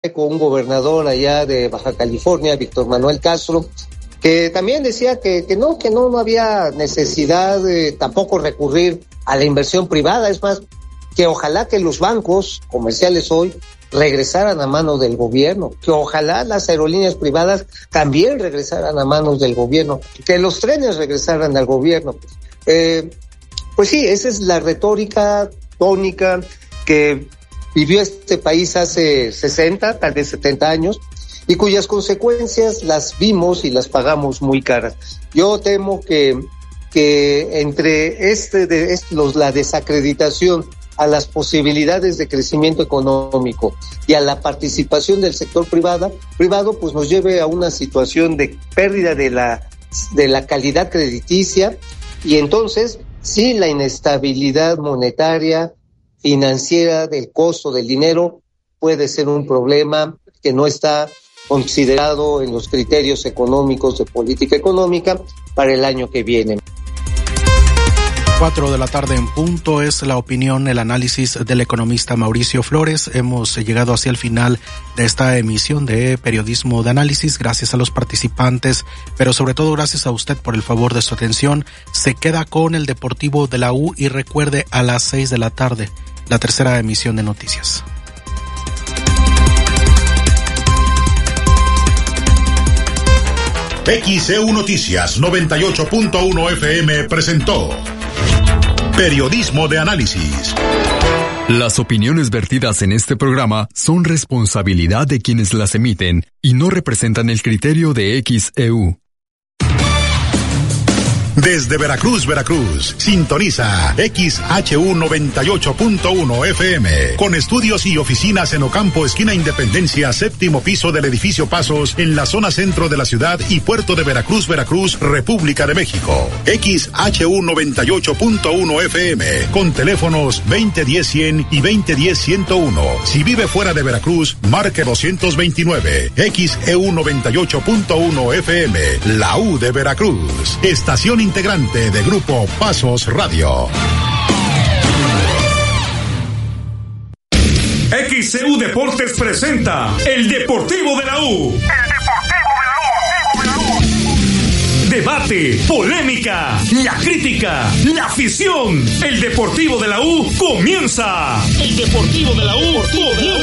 con un gobernador allá de Baja California, Víctor Manuel Castro, que también decía que no había necesidad de tampoco recurrir a la inversión privada. Es más, que ojalá que los bancos comerciales hoy regresaran a manos del gobierno, que ojalá las aerolíneas privadas también regresaran a manos del gobierno, que los trenes regresaran al gobierno. Pues sí, esa es la retórica tónica que vivió este país hace 60, tal vez 70 años, y cuyas consecuencias las vimos y las pagamos muy caras. Yo temo que entre la desacreditación a las posibilidades de crecimiento económico y a la participación del sector privado, pues nos lleve a una situación de pérdida de la calidad crediticia, y entonces sí, la inestabilidad monetaria, financiera, del costo del dinero puede ser un problema que no está considerado en los criterios económicos de política económica para el año que viene. 4 de la tarde en punto es la opinión, el análisis del economista Mauricio Flores. Hemos llegado hacia el final de esta emisión de Periodismo de Análisis. Gracias a los participantes, pero sobre todo gracias a usted por el favor de su atención. Se queda con el Deportivo de la U y recuerde, a las 6 de la tarde, la tercera emisión de noticias. XEU Noticias 98.1 FM presentó Periodismo de Análisis. Las opiniones vertidas en este programa son responsabilidad de quienes las emiten y no representan el criterio de XEU. Desde Veracruz, sintoniza XHU 98.1 FM, con estudios y oficinas en Ocampo, esquina Independencia, séptimo piso del edificio Pasos, en la zona centro de la ciudad y puerto de Veracruz, República de México. XHU 98.1 FM, con teléfonos 2010-100 y 2010-101. Si vive fuera de Veracruz, marque 229. XEU 98.1 FM, la U de Veracruz. Estación integrante de Grupo Pasos Radio. XEU Deportes presenta El Deportivo de la U. Debate, polémica, la crítica, la afición. El Deportivo de la U comienza. El Deportivo de la U comienza.